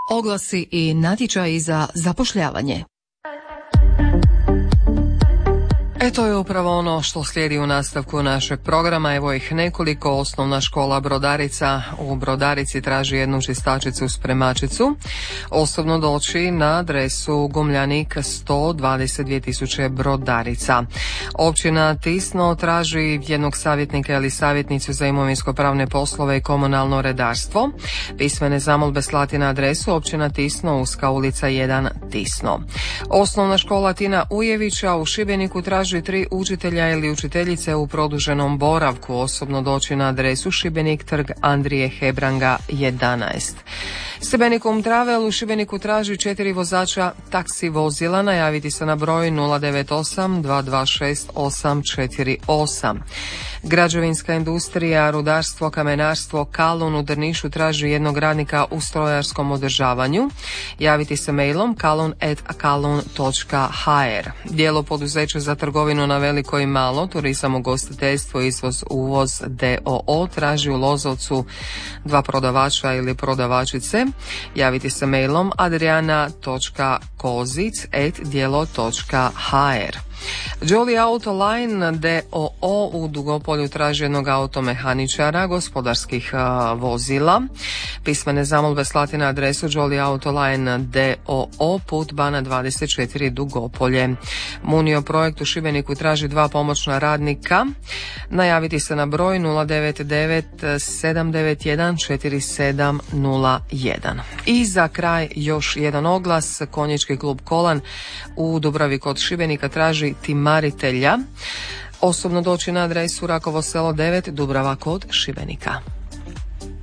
Oglasi i natječaji za zapošljavanje. To je upravo ono što slijedi u nastavku našeg programa. Evo ih nekoliko. Osnovna škola Brodarica u Brodarici traži jednu čistačicu spremačicu. Osobno doći na adresu Gumljanik 122.000 Brodarica. Općina Tisno traži jednog savjetnika ili savjetnicu za imovinsko-pravne poslove i komunalno redarstvo. Pismene zamolbe slati na adresu Općina Tisno, Uska ulica 1, Tisno. Osnovna škola Tina Ujevića u Šibeniku traži 3 učitelja ili učiteljice u produženom boravku. Osobno doći na adresu Šibenik, trg Andrije Hebranga 11. Sibenikum Travel u Šibeniku traži 4 vozača taksi vozila. Najaviti se na broj 098 226 848. Građevinska industrija, rudarstvo, kamenarstvo Kalun u Drnišu traži jednog radnika u strojarskom održavanju. Javiti se mailom kalun@kalun.hr. Dijelo poduzeća za trgovinu na veliko i malo, turizam, ugostiteljstvo, izvoz, uvoz d.o.o. traži u Lozovcu 2 prodavača ili prodavačice. Javiti se mailom adriana.kozic@djelo.hr. Jolly Auto Line d.o.o. u Dugopolju traži jednog automehaničara gospodarskih vozila. Pismene zamolbe slati na adresu Jolly Auto Line d.o.o. Put Bana 24 Dugopolje. Munio projekt u Šibeniku traži 2 pomoćna radnika. Najaviti se na broj 099 791 4701. I za kraj još jedan oglas. Konjički klub Kolan u Dubravi kod Šibenika traži timaritelja. Osobno doći na adresu Rakovo selo 9, Dubrava kod Šibenika.